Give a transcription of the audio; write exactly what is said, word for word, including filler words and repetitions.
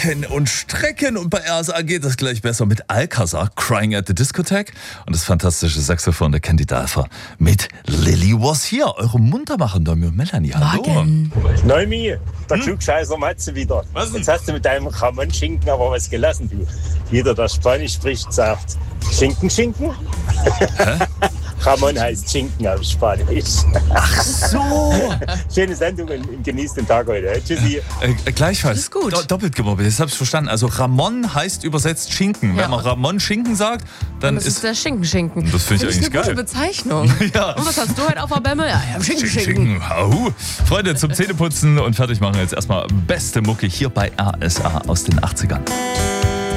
Recken und Strecken. Und bei R S A geht es gleich besser mit Alcazar, Crying at the Discotheque. Und das fantastische Saxophon der Candy Dalfer mit Lily Was Here. Eure Muntermacher, Domi und Melanie. Hallo. Morgen. Noemi, der hm? Klugscheißer Matze wieder. Was denn? Jetzt hast du mit deinem Ramon-Schinken aber was gelassen, du. Jeder, der Spanisch spricht, sagt Schinken, Schinken. Hä? Ramon heißt Schinken auf Spanisch. Ach so. Schöne Sendung und genießt den Tag heute. Tschüssi. Äh, gleichfalls. Ist gut. Do- doppelt gemobbelt, jetzt hab ich verstanden. Also Ramon heißt übersetzt Schinken. Ja. Wenn man Ramon Schinken sagt, dann Das ist... ist der Schinken-Schinken. Das finde ich eigentlich eine gute geil. Bezeichnung. Ja. Und was hast du heute auf der Bämme? Ja, ja, Schinken-Schinken. Schinken. Au. Freunde, zum Zähneputzen und fertig machen jetzt erstmal beste Mucke hier bei R S A aus den achtzigern.